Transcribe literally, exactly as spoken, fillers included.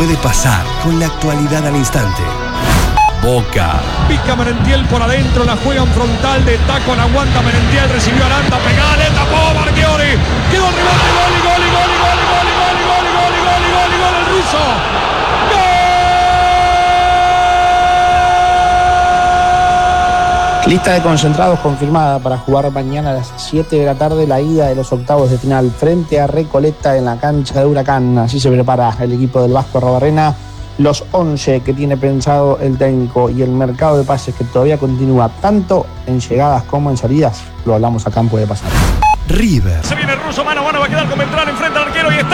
puede pasar con la actualidad al instante. Boca. Pica Merentiel por adentro, la juega en frontal de taco, la aguanta Merentiel, recibió Aranda, pegada, le tapó Marchiori, quedó el rebote, gol y gol y gol y gol y gol y gol y gol y gol y gol y gol y gol el ruso. Lista de concentrados confirmada para jugar mañana a las siete de la tarde la ida de los octavos de final frente a Recoleta en la cancha de Huracán. Así se prepara el equipo del Vasco Arrobarrena. Los once que tiene pensado el técnico y el mercado de pases que todavía continúa tanto en llegadas como en salidas, lo hablamos acá en Puede Pasar. River. Se viene el ruso, mano a mano, va a quedar con Beltrán, enfrenta al arquero y está